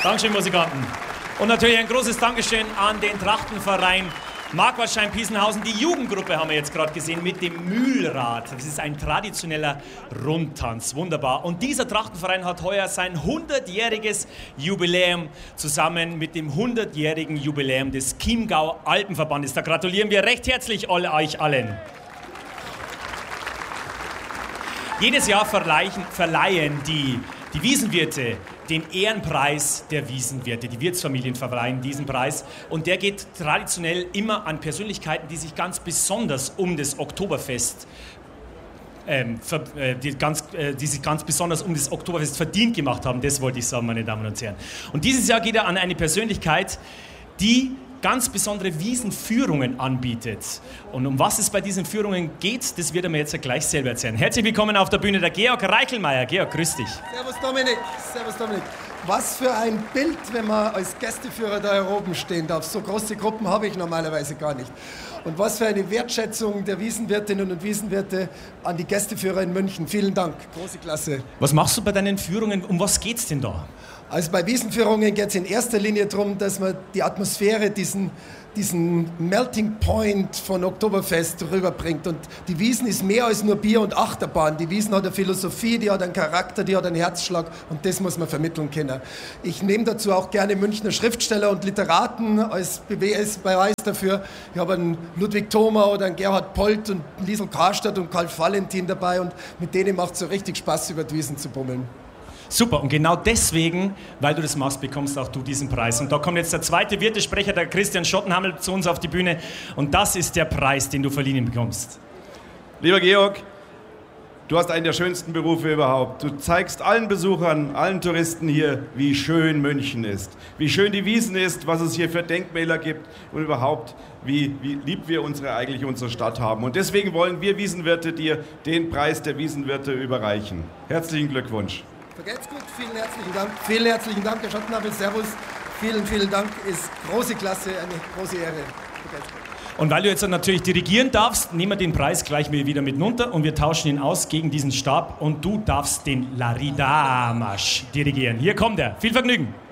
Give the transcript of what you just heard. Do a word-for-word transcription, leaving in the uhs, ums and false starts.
Dankeschön, Musikanten. Und natürlich ein großes Dankeschön an den Trachtenverein Marquardsheim-Piesenhausen. Die Jugendgruppe haben wir jetzt gerade gesehen mit dem Mühlrad. Das ist ein traditioneller Rundtanz. Wunderbar. Und dieser Trachtenverein hat heuer sein hundertjähriges Jubiläum zusammen mit dem hundertjährigen Jubiläum des Chiemgau Alpenverbandes. Da gratulieren wir recht herzlich all, euch allen. Jedes Jahr verleihen, verleihen die, die Wiesenwirte den Ehrenpreis der Wiesenwirte. Die Wirtsfamilien verleihen diesen Preis und der geht traditionell immer an Persönlichkeiten, die sich ganz besonders um das Oktoberfest ähm, ver, äh, die, ganz, äh, die sich ganz besonders um das Oktoberfest verdient gemacht haben. Das wollte ich sagen, meine Damen und Herren. Und dieses Jahr geht er an eine Persönlichkeit, die ganz besondere Wiesenführungen anbietet. Und um was es bei diesen Führungen geht, das wird er mir jetzt gleich selber erzählen. Herzlich willkommen auf der Bühne der Georg Reichelmeier. Georg, grüß dich. Servus Dominik, servus Dominik. Was für ein Bild, wenn man als Gästeführer da hier oben stehen darf. So große Gruppen habe ich normalerweise gar nicht. Und was für eine Wertschätzung der Wiesenwirtinnen und Wiesenwirte an die Gästeführer in München. Vielen Dank, große Klasse. Was machst du bei deinen Führungen? Um was geht's denn da? Also bei Wiesenführungen geht es in erster Linie darum, dass man die Atmosphäre, diesen, diesen Melting Point von Oktoberfest rüberbringt. Und die Wiesn ist mehr als nur Bier und Achterbahn. Die Wiesn hat eine Philosophie, die hat einen Charakter, die hat einen Herzschlag und das muss man vermitteln können. Ich nehme dazu auch gerne Münchner Schriftsteller und Literaten als Beweis dafür. Ich habe einen Ludwig Thoma oder einen Gerhard Polt und einen Liesl Karstadt und Karl Valentin dabei und mit denen macht es so richtig Spaß, über die Wiesn zu bummeln. Super, und genau deswegen, weil du das machst, bekommst auch du diesen Preis. Und da kommt jetzt der zweite Wirtesprecher, der Christian Schottenhammel, zu uns auf die Bühne. Und das ist der Preis, den du verliehen bekommst. Lieber Georg, du hast einen der schönsten Berufe überhaupt. Du zeigst allen Besuchern, allen Touristen hier, wie schön München ist. Wie schön die Wiesn ist, was es hier für Denkmäler gibt und überhaupt, wie, wie lieb wir unsere, eigentlich unsere Stadt haben. Und deswegen wollen wir Wiesenwirte dir den Preis der Wiesenwirte überreichen. Herzlichen Glückwunsch. Vergelt's gut, vielen herzlichen Dank. Vielen herzlichen Dank, Herr Schottenhammel. Servus. Vielen, vielen Dank. Ist große Klasse, eine große Ehre. Vergelt's gut. Und weil du jetzt natürlich dirigieren darfst, nehmen wir den Preis gleich wieder mit runter und wir tauschen ihn aus gegen diesen Stab und du darfst den Larida-Marsch dirigieren. Hier kommt er. Viel Vergnügen.